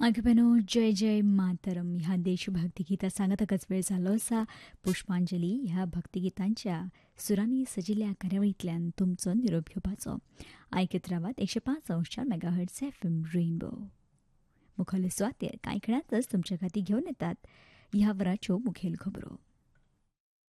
आगपेनो जय जय मातरम ह्या देशभक्ती गितां सांगताकच वेळ जालो आसा. पुष्पांजली ह्या भक्तिगितांच्या सुरांनी सजिल्ल्या कार्यावळींतल्यान तुमचो निरोप घेवपाचो. आयकत रावात 105.4 मेगाहर्ट्ज FM रेनबो. मुखेल सुवातेर कांय खिणांतच तुमचे खातीर घेवन येतात ह्या वराच्यो मुखेल खबरो.